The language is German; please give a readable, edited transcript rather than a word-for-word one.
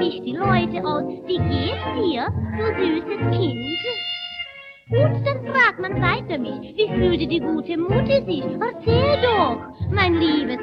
mich die Leute aus. Wie geht's dir, du süßes Kind? Gut, dann fragt man weiter mich, wie fühlte die gute Mutti sich? Erzähl doch, mein liebes